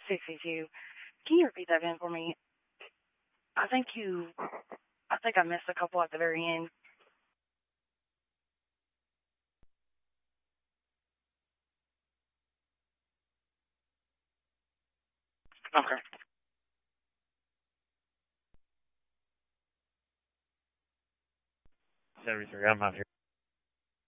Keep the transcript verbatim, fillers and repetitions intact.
six six two. Can you repeat that again for me? I think you, I think I missed a couple at the very end. Okay. seventy-three, I'm not here.